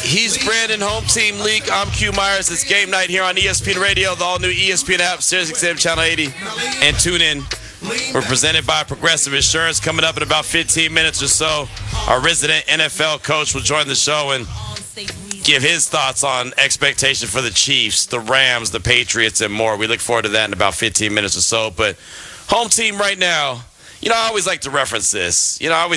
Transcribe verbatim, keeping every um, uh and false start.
He's Brandon, Home Team League. I'm Q Myers. It's game night here on E S P N Radio, the all-new E S P N app, Sirius X M Channel eighty, and tune in. We're presented by Progressive Insurance. Coming up in about fifteen minutes or so, our resident N F L coach will join the show and give his thoughts on expectation for the Chiefs, the Rams, the Patriots, and more. We look forward to that in about fifteen minutes or so. But Home Team right now, you know, I always like to reference this. You know, I always